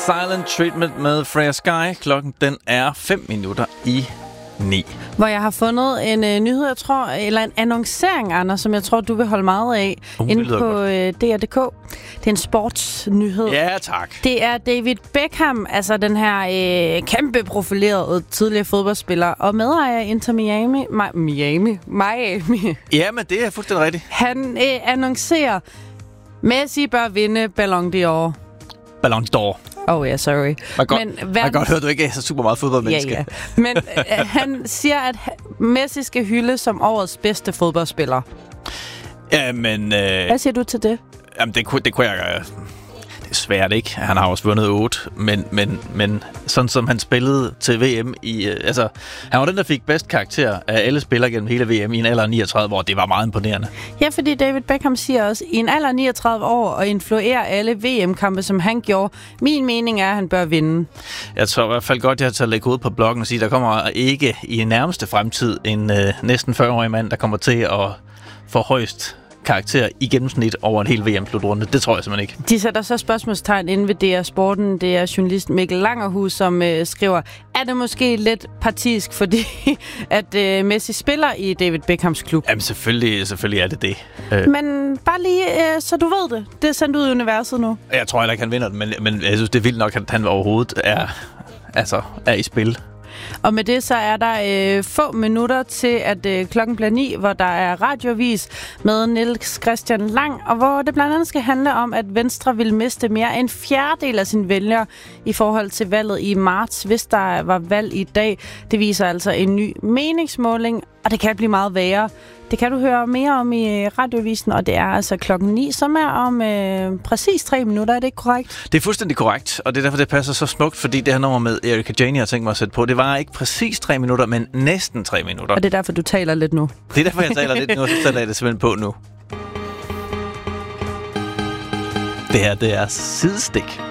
Silent Treatment med Freya Sky. Klokken den er 9:05. Hvor jeg har fundet en nyhed, jeg tror, eller en annoncering, Anders, som jeg tror, du vil holde meget af, inde på DR.dk. Det er en sportsnyhed. Ja, tak. Det er David Beckham, altså den her kæmpe profilerede tidligere fodboldspiller og medejer Inter Miami. Ja, men det er fuldstændig rigtigt. Han annoncerer, Messi bør vinde Ballon d'Or. Ballon d'Or. Sorry. Jeg kan godt høre, du ikke er så super meget fodboldmenneske. Ja. Men han siger, at Messi skal hyldes som årets bedste fodboldspiller. Jamen... Hvad siger du til det? Jamen, det kunne jeg... Det er svært, ikke? Han har også vundet 8, men sådan som han spillede til VM i... han var den, der fik bedst karakter af alle spillere gennem hele VM i en alder af 39 år. Det var meget imponerende. Ja, fordi David Beckham siger også, i en alder af 39 år og influerer alle VM-kampe, som han gjorde. Min mening er, at han bør vinde. Jeg tror i hvert fald godt, jeg har taget at lægge ud på bloggen og sige, der kommer ikke i nærmeste fremtid en næsten 40-årig mand, der kommer til at få højst karakter i gennemsnit over en hel VM-slutrunde. Det tror jeg simpelthen ikke. De sætter så spørgsmålstegn inde ved DR Sporten. Det er journalist Mikkel Langerhus, som skriver, er det måske lidt partisk, fordi at Messi spiller i David Beckhams klub? Jamen selvfølgelig er det det. Men bare lige, så du ved det. Det er sendt ud i universet nu. Jeg tror heller ikke, han vinder det, men jeg synes, det er vildt nok, at han overhovedet er i spil. Og med det så er der få minutter til, at klokken bliver 9, hvor der er radioavis med Niels Christian Lang, og hvor det blandt andet skal handle om, at Venstre vil miste mere end 1/4 af sine vælgere i forhold til valget i marts, hvis der var valg i dag. Det viser altså en ny meningsmåling, og det kan blive meget værre. Det kan du høre mere om i radioavisen, og det er altså klokken 9, som er om præcis 3 minutter. Er det ikke korrekt? Det er fuldstændig korrekt, og det er derfor, det passer så smukt, fordi det her nummer med Erika Jane, jeg tænkt mig at sætte på, det var ikke præcis 3 minutter, men næsten 3 minutter. Og det er derfor, du taler lidt nu? Det er derfor, jeg taler lidt nu, og så sætter jeg det simpelthen på nu. Det her, det er Sidestik.